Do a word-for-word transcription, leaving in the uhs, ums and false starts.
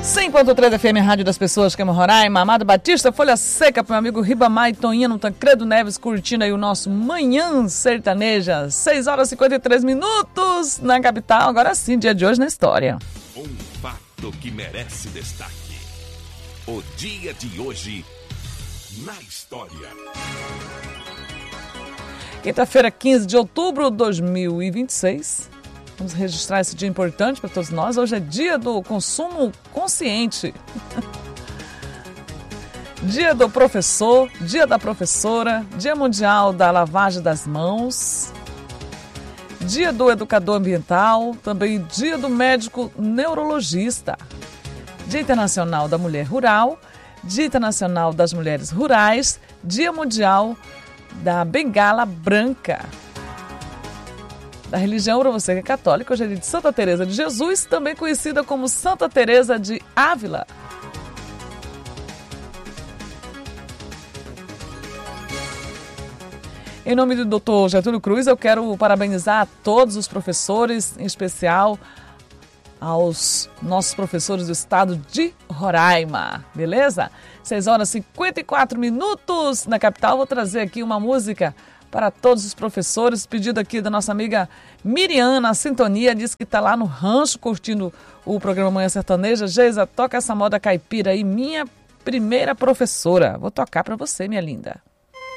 cem ponto três F M, Rádio das Pessoas, Cama Roraima, Amado Batista, Folha Seca, para meu amigo Ribamar e Toninha no Tancredo Neves, curtindo aí o nosso Manhã Sertaneja, seis horas e cinquenta e três minutos na capital, agora sim, dia de hoje na história. Um fato que merece destaque. O dia de hoje na história. Quinta-feira, quinze de outubro de dois mil e vinte e seis. Vamos registrar esse dia importante para todos nós. Hoje é dia do consumo consciente. Dia do professor, dia da professora, dia mundial da lavagem das mãos, dia do educador ambiental, também dia do médico neurologista, dia internacional da mulher rural, dia internacional das mulheres rurais, dia mundial da bengala branca. Da religião, para você que é católico, hoje é dia de Santa Teresa de Jesus, também conhecida como Santa Teresa de Ávila. Em nome do doutor Getúlio Cruz, eu quero parabenizar a todos os professores, em especial aos nossos professores do estado de Roraima, beleza? seis horas e cinquenta e quatro minutos na capital. Vou trazer aqui uma música para todos os professores, pedido aqui da nossa amiga Miriam, na sintonia, diz que está lá no rancho curtindo o programa Manhã Sertaneja. Geisa, toca essa moda caipira aí, minha primeira professora. Vou tocar para você, minha linda.